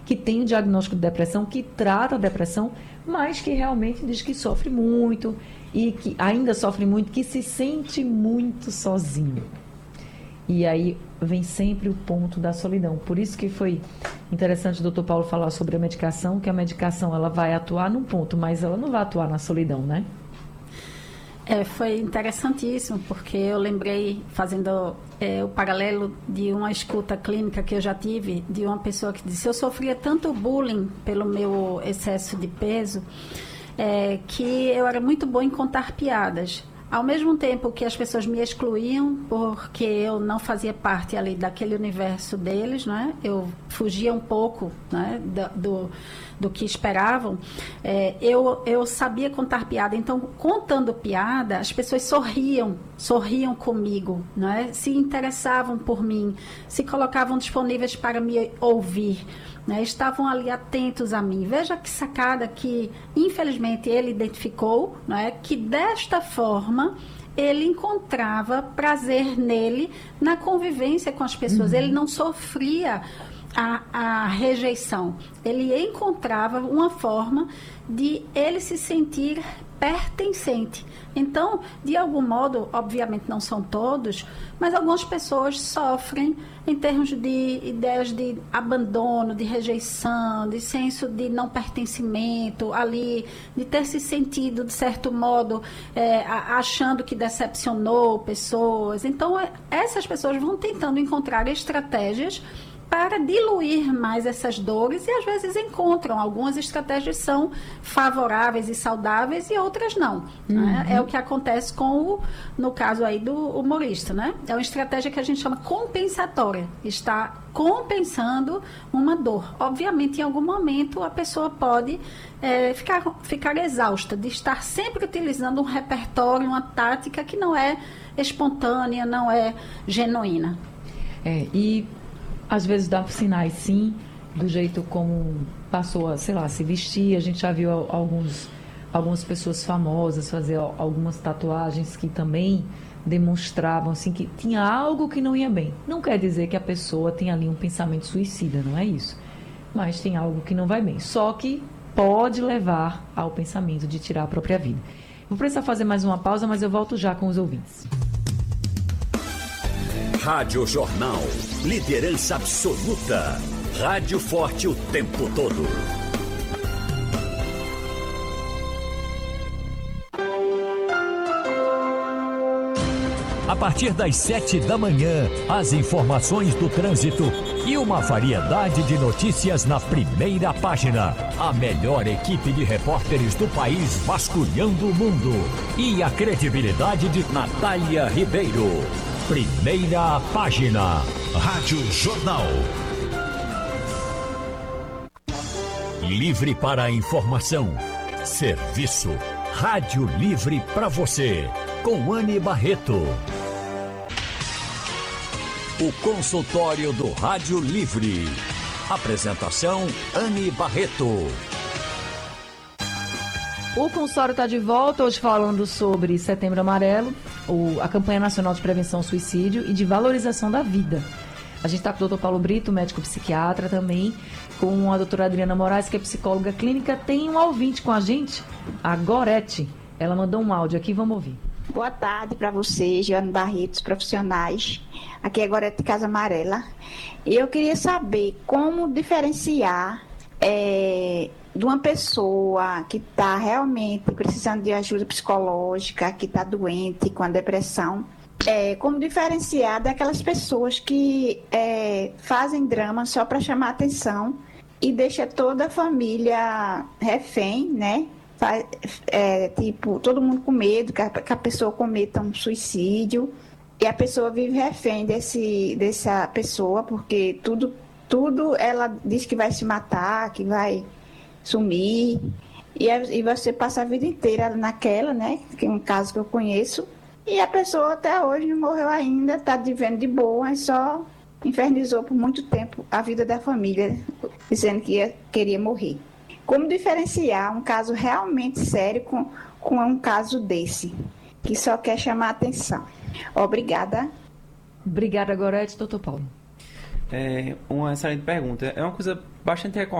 que tem o diagnóstico de depressão, que trata a depressão, mas que realmente diz que sofre muito e que ainda sofre muito, que se sente muito sozinho. E aí vem sempre o ponto da solidão. Por isso que foi interessante o doutor Paulo falar sobre a medicação, que a medicação ela vai atuar num ponto, mas ela não vai atuar na solidão, né? Foi interessantíssimo, porque eu lembrei, fazendo o paralelo de uma escuta clínica que eu já tive, de uma pessoa que disse: eu sofria tanto bullying pelo meu excesso de peso, que eu era muito boa em contar piadas. Ao mesmo tempo que as pessoas me excluíam porque eu não fazia parte ali daquele universo deles, né? Eu fugia um pouco, né, do que esperavam, eu sabia contar piada. Então, contando piada, as pessoas sorriam comigo, né? Se interessavam por mim, se colocavam disponíveis para me ouvir, né? Estavam ali atentos a mim. Veja que sacada que, infelizmente, ele identificou, né? Que desta forma ele encontrava prazer nele, na convivência com as pessoas. Ele não sofria a rejeição. Ele encontrava uma forma de ele se sentir pertencente. Então, de algum modo, obviamente não são todos, mas algumas pessoas sofrem em termos de ideias de abandono, de rejeição, de senso de não pertencimento, ali, de ter se sentido, de certo modo, achando que decepcionou pessoas. Então, essas pessoas vão tentando encontrar estratégias para diluir mais essas dores, e às vezes encontram. Algumas estratégias são favoráveis e saudáveis e outras não. Né? É o que acontece no caso aí do humorista, né? É uma estratégia que a gente chama compensatória. Está compensando uma dor. Obviamente, em algum momento, a pessoa pode ficar exausta de estar sempre utilizando um repertório, uma tática que não é espontânea, não é genuína. E às vezes dá sinais, sim, do jeito como passou a, sei lá, se vestir. A gente já viu algumas pessoas famosas fazer algumas tatuagens que também demonstravam assim, que tinha algo que não ia bem. Não quer dizer que a pessoa tem ali um pensamento suicida, não é isso. Mas tem algo que não vai bem. Só que pode levar ao pensamento de tirar a própria vida. Vou precisar fazer mais uma pausa, mas eu volto já com os ouvintes. Rádio Jornal. Liderança absoluta. Rádio forte o tempo todo. A partir das 7 da manhã, as informações do trânsito e uma variedade de notícias na primeira página. A melhor equipe de repórteres do país vasculhando o mundo. E a credibilidade de Natália Ribeiro. Primeira página. Rádio Jornal. Livre para a informação. Serviço. Rádio Livre para você. Com Anne Barreto. O consultório do Rádio Livre. Apresentação Anne Barreto. O consultório está de volta, hoje falando sobre Setembro Amarelo, a campanha nacional de prevenção ao suicídio e de valorização da vida. A gente está com o doutor Paulo Brito, médico psiquiatra também, com a doutora Adriana Moraes, que é psicóloga clínica. Tem um ouvinte com a gente, a Gorete. Ela mandou um áudio aqui, vamos ouvir. Boa tarde para vocês, Joana Barretos, profissionais. Aqui é Gorete de Casa Amarela. E eu queria saber como diferenciar de uma pessoa que está realmente precisando de ajuda psicológica, que está doente com a depressão, como diferenciar daquelas pessoas que fazem drama só para chamar atenção e deixa toda a família refém, né? Tipo, todo mundo com medo que a pessoa cometa um suicídio, e a pessoa vive refém dessa pessoa, porque tudo ela diz que vai se matar, que vai sumir, e você passa a vida inteira naquela, né? Que é um caso que eu conheço, e a pessoa até hoje não morreu ainda, está vivendo de boa, mas só infernizou por muito tempo a vida da família, dizendo que queria morrer. Como diferenciar um caso realmente sério com um caso desse, que só quer chamar a atenção? Obrigada. Obrigada, Gorete. Doutor Paulo. Uma excelente pergunta. É uma coisa bastante recorrente